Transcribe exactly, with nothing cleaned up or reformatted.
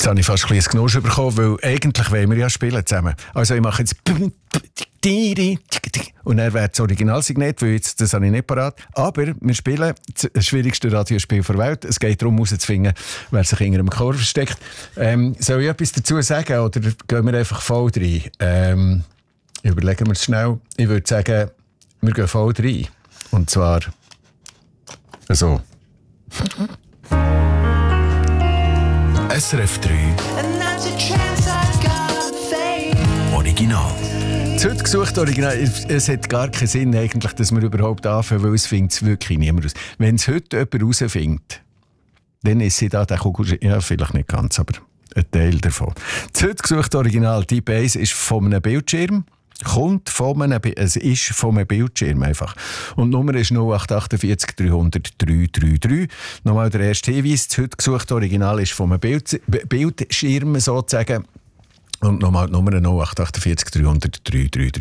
habe ich fast ein bisschen Genusch bekommen, weil eigentlich wollen wir ja spielen zusammen. Also ich mache jetzt und dann wäre das Originalsignet, weil jetzt, das habe ich nicht parat. Aber wir spielen das schwierigste Radiospiel der Welt. Es geht darum, herauszufinden, wer sich hinter einem Chor versteckt. Ähm, soll ich etwas dazu sagen oder gehen wir einfach voll rein? Ähm, überlegen wir es schnell. Ich würde sagen, wir gehen voll rein. Und zwar so. S R F drei Original. Das heute gesuchte Original, es hat gar keinen Sinn eigentlich, dass wir überhaupt anfangen, weil es findet es wirklich niemand aus. Wenn es heute jemand herausfindet, dann ist sie da, der Kugel, ja vielleicht nicht ganz, aber ein Teil davon. Das heute gesuchte Original, die Base ist von einem Bildschirm, kommt von einem, es ist von einem Bildschirm einfach. Und die Nummer ist null acht acht vier drei null null drei drei drei. Nochmal der erste Hinweis, das heute gesuchte Original ist von einem Bild, Bildschirm sozusagen. Und nochmal die Nummer null acht acht vier drei null null drei drei drei.